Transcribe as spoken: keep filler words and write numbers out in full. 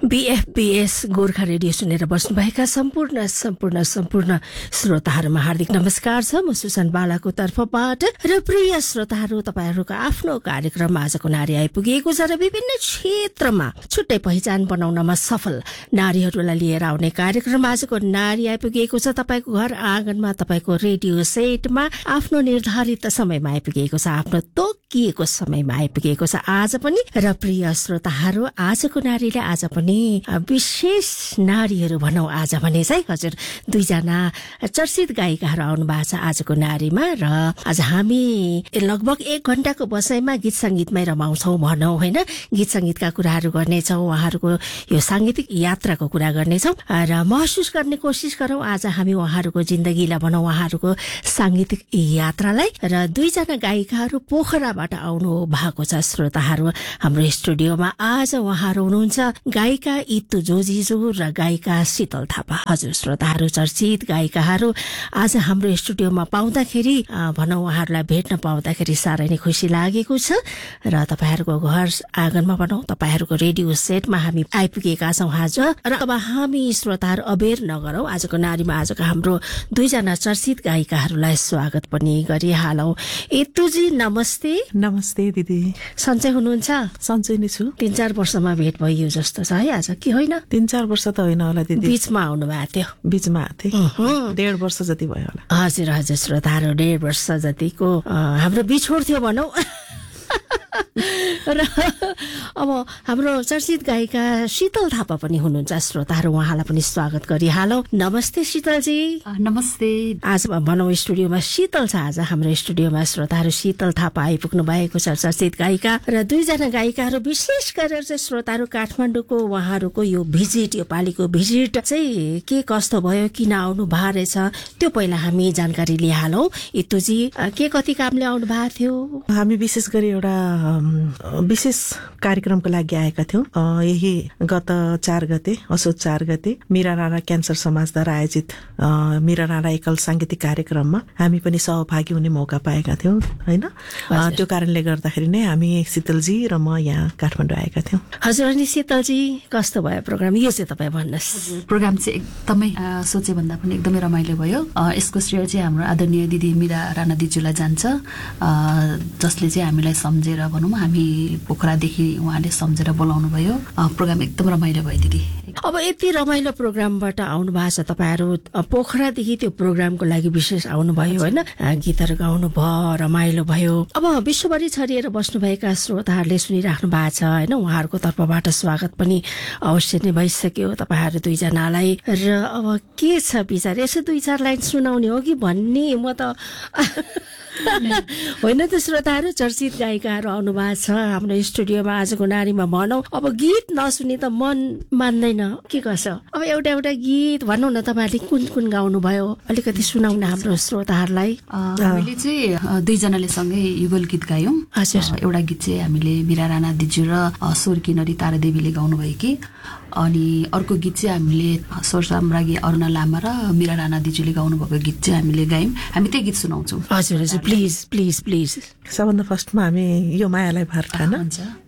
बीएफबीएस Gorkha radio सुनेर बस्नुभएका सम्पूर्ण सम्पूर्ण सम्पूर्ण श्रोताहरूमा हार्दिक नमस्कार छ। म सुसन बालाको तर्फबाट र प्रिय श्रोताहरू, तपाईहरूको आफ्नो कार्यक्रम आजको नारी आइपुगेको छ र विभिन्न क्षेत्रमा छुट्टै पहिचान बनाउनमा सफल नारीहरूलाई लिएर आउने कार्यक्रम आजको नारी आइपुगेको छ। तपाईको घर आँगनमा, तपाईको रेडियो सेटमा आफ्नो निर्धारित समयमा आइपुगेको छ, आफ्नो तोकिएको समयमा आइपुगेको छ आज पनि। र प्रिय श्रोताहरू, आजको नारीले आज पनि विशेष नारीहरू भनौं आज भने चाहिँ हजुर दुईजना चर्चित गायिकाहरू आउनु भएको छ आजको नारीमा। र आज हामी लगभग एक घण्टाको बसाइमा गीत संगीतमै रमाउँछौँ भनौं होइन। गीत संगीतका कुराहरू गर्नेछौँ, उहाँहरूको यो सांगीतिक यात्राको कुरा गर्नेछौँ र महसुस गर्ने कोसिस गरौँ आज हामी उहाँहरूको जिन्दगीलाई भनौं, उहाँहरूको सांगीतिक यात्रालाई। र दुईजना गायिकाहरू पोखराबाट आउनु भएको छ श्रोताहरू हाम्रो स्टुडियोमा। आज उहाँहरू हुनुहुन्छ गायिका इतु जोजिजो र गायिका शीतल थापा। हजुर श्रोताहरू, चर्चित गायिकाहरू आज हाम्रो स्टुडियोमा पाउँदाखेरि भनौं उहाँहरूलाई भेट्न पाउँदाखेरि साह्रै नै खुसी लागेको छ। र तपाईहरूको घर आँगनमा भनौं, तपाईहरूको रेडियो सेटमा हामी आइपुगेका छौँ आज। र अब हामी श्रोताहरू अबेर नगरौँ, आजको नारीमा आजको हाम्रो दुईजना चर्चित गायिकाहरूलाई स्वागत पनि गरिहालौँ। इतुजी नमस्ते। नमस्ते दिदी, सन्चै हुनुहुन्छ? सन्चै नै छु। तीन चार वर्षमा भेट भइयो जस्तो छ है आज, कि होइन? तीन चार वर्ष त होइन होला दिदी, बीचमा आउनु भएको थियो। बीचमा आएको थिएँ, डेढ वर्ष जति भयो होला। हजुर हजुर श्रोताहरू, डेढ वर्ष जतिको हाम्रो बिछोड थियो भनौँ। र अब हाम्रो चर्चित गायिका शीतल थापा पनि हुनुहुन्छ श्रोताहरू, उहाँलाई पनि स्वागत गरिहालौँ। नमस्ते शीतलजी। नमस्ते। आज भनौँ स्टुडियोमा शीतल छ, आज हाम्रो स्टुडियोमा श्रोताहरू शीतल थापा आइपुग्नु भएको छ, चर्चित गायिका। र दुईजना गायिकाहरू विशेष गरेर चाहिँ श्रोताहरू काठमाडौँको उहाँहरूको यो भिजिट, यो पालिको भिजिट चाहिँ के कस्तो भयो, किन आउनु भएको रहेछ, त्यो पहिला हामी जानकारी लिइहालौँ। इतुजी, के कति कामले आउनु भएको थियो? हामी विशेष गरी एउटा विशेष कार्यक्रमको लागि आएका थियौँ। यही गत चार गते असोज चार गते मीरा राणा क्यान्सर समाजद्वारा आयोजित मीरा राणा एकल सांगीतिक कार्यक्रममा हामी पनि सहभागी हुने मौका पाएका थियौँ होइन। त्यो कारणले गर्दाखेरि नै हामी शीतलजी र म यहाँ काठमाडौँ आएका थियौँ। हजुर, अनि शीतलजी कस्तो भयो प्रोग्राम? यो चाहिँ तपाईँ भन्नुहोस्। प्रोग्राम चाहिँ एकदमै सोचे भन्दा पनि एकदमै रमाइलो भयो। यसको श्रेय चाहिँ हाम्रो आदरणीय दिदी मीरा राणा दिजूलाई जान्छ, जसले चाहिँ हामीलाई सम्झेर भनौँ, हामी पोखरादेखि उहाँले सम्झेर बोलाउनु भयो। प्रोग्राम एकदम रमाइलो भयो दिदी। अब यति रमाइलो प्रोग्रामबाट आउनु भएको छ, तपाईँहरू पोखरादेखि त्यो प्रोग्रामको लागि विशेष आउनुभयो होइन, गीतहरू गाउनु भयो, रमाइलो भयो। अब विश्वभरि छरिएर बस्नुभएका श्रोताहरूले सुनिराख्नु भएको छ होइन, उहाँहरूको तर्फबाट स्वागत पनि अवश्य नै भइसक्यो तपाईँहरू दुईजनालाई। र अब के छ विचार, यसो दुई चार लाइन सुनाउने हो कि भन्ने म त होइन त। श्रोताहरू, चर्चित गायिकाहरू आउनु भएको छ हाम्रो स्टुडियोमा आजको नारीमा भनौँ। अब गीत नसुने त मन मान्दैन, के गर्छ? अब एउटा एउटा गीत भनौँ न, तपाईँहरूले कुन कुन गाउनु भयो अलिकति सुनाउन हाम्रो श्रोताहरूलाई। हामीले चाहिँ दुईजनाले सँगै युगल गीत गायौँ। हजुर, एउटा गीत चाहिँ हामीले मीरा राणा दिजू र स्वर किन्नरी तारा देवीले गाउनु भयो कि, अनि अर्को गीत चाहिँ हामीले स्वर साम्राज्ञी अरुणा लामा र मीरा राणा दिजूले गाउनु भएको गीत चाहिँ हामीले गायौँ। हामी त्यही गीत सुनाउँछौँ। हजुर हजुर, प्लिज प्लिज प्लिज। सबभन्दा फर्स्टमा हामी यो मायालाई भर खान।